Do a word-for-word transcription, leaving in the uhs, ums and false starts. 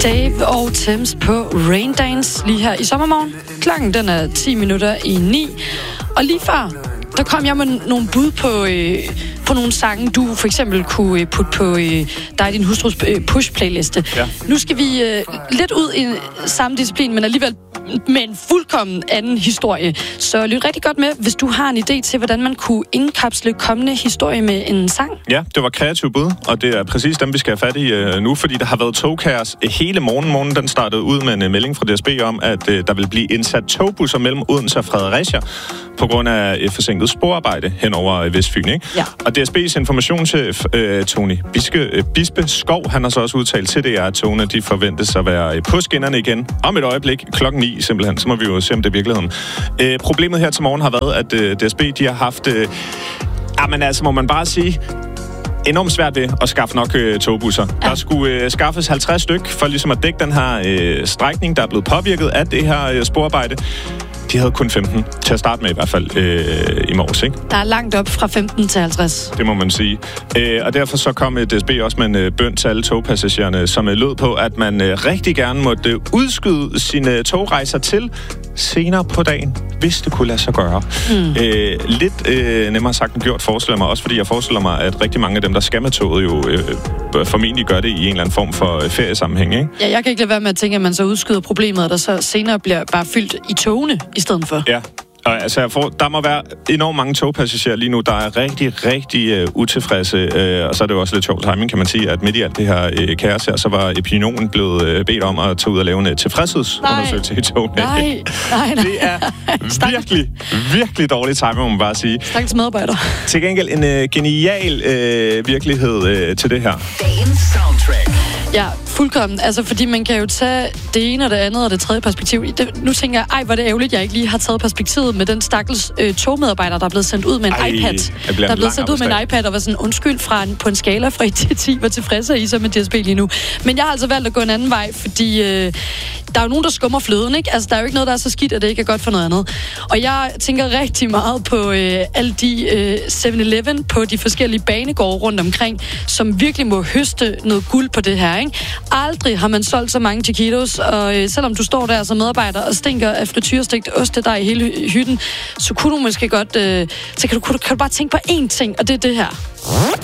Dave og Thames på Rain Dance lige her i sommermorgen. Klokken den er ti minutter i ni. Og lige før, der kom jeg med nogle bud på, øh, på nogle sange, du for eksempel kunne øh, putte på øh, dig og din hustrus øh, push-playliste. Ja. Nu skal vi øh, lidt ud i samme disciplin, men alligevel med en fuldkommen anden historie. Så lyt rigtig godt med, hvis du har en idé til, hvordan man kunne indkapsle kommende historie med en sang. Ja, det var kreativ bud, og det er præcis dem, vi skal have fat i uh, nu, fordi der har været togkaos hele morgen. Morgen den startede ud med en uh, melding fra D S B om, at uh, der vil blive indsat togbusser mellem Odense og Fredericia på grund af et forsinket sporarbejde hen over uh, Vestfyn, ikke? Ja. Og D S B's informationschef uh, Tony Biske, uh, Bispe Skov, han har så også udtalt til D R, at togene de forventes at være uh, på skinnerne igen om et øjeblik klokken ni simpelthen. Så må vi jo se, om det er virkeligheden. Uh, problemet her til morgen har været, at uh, D S B de har haft... Uh, jamen altså, må man bare sige... enormt svært ved at skaffe nok øh, togbusser. Ja. Der skulle øh, skaffes halvtreds styk for ligesom at dække den her øh, strækning, der er blevet påvirket af det her øh, sporarbejde. De havde kun femten til at starte med i hvert fald øh, i morges, ikke? Der er langt op fra femten til halvtreds. Det må man sige. Øh, og derfor så kom D S B også med en øh, bøn til alle togpassagererne, som øh, lød på, at man øh, rigtig gerne måtte øh, udskyde sine øh, togrejser til senere på dagen, hvis det kunne lade sig gøre. Mm. Øh, lidt øh, nemmere sagt end gjort, forestiller mig også, fordi jeg forestiller mig, at rigtig mange af dem, der skal med toget, jo øh, formentlig gør det i en eller anden form for øh, feriesammenhæng, ikke? Ja, jeg kan ikke lade være med at tænke, at man så udskyder problemet, og der så senere bliver bare fyldt i togene i stedet for. Ja. Og altså, jeg får, der må være enormt mange togpassagerer lige nu, der er rigtig, rigtig uh, utilfredse. Uh, og så er det jo også lidt sjovt timing, kan man sige, at midt i alt det her uh, kaos her, så var Epinion blevet uh, bedt om at tage ud og lave en uh, tilfredshedsundersøgelse i togene. Nej, nej, nej. Det er virkelig, virkelig dårlig timing, må man bare sige. Stakkels medarbejder. Til gengæld en uh, genial uh, virkelighed uh, til det her. Dagens soundtrack. Ja, fuldkommen. Altså, fordi man kan jo tage det ene og det andet og det tredje perspektiv. Det, nu tænker jeg, ej, hvor er det ærgerligt, jeg ikke lige har taget perspektivet med den stakkels øh, togmedarbejder, der er blevet sendt ud med en ej, iPad. Der er blevet sendt ud med en iPad og var sådan, undskyld, fra en, på en skala fra et til ti, hvor tilfreds er I så med D S B lige nu. Men jeg har altså valgt at gå en anden vej, fordi øh, der er jo nogen, der skummer fløden, ikke? Altså, der er jo ikke noget, der er så skidt, at det ikke er godt for noget andet. Og jeg tænker rigtig meget på øh, alle de øh, seven eleven på de forskellige banegårde rundt omkring, som virkelig må høste noget guld på det her, ikke? Aldrig har man solgt så mange chiquitos, og øh, selvom du står der som medarbejder og stinker af frityrestegt ostedej i hele hytten, så kunne du måske godt, øh, så kan du, kan du, kan du bare tænke på én ting, og det er det her.